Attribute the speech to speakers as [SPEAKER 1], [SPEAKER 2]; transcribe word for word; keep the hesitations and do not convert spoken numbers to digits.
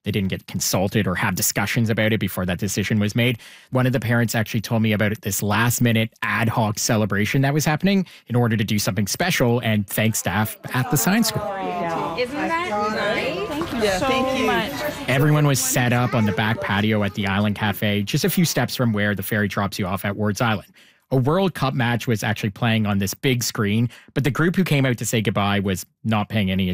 [SPEAKER 1] they didn't get consulted or have discussions about it before that decision was made. One of the parents actually told me about this last minute ad hoc celebration that was happening in order to do something special and thank staff at the science school.
[SPEAKER 2] Isn't that nice?
[SPEAKER 3] Thank you
[SPEAKER 4] Yeah,
[SPEAKER 3] so
[SPEAKER 4] thank you.
[SPEAKER 3] much.
[SPEAKER 1] Everyone was set up on the back patio at the Island Cafe, just a few steps from where the ferry drops you off at Wards Island. A World Cup match was actually playing on this big screen, but the group who came out to say goodbye was not paying any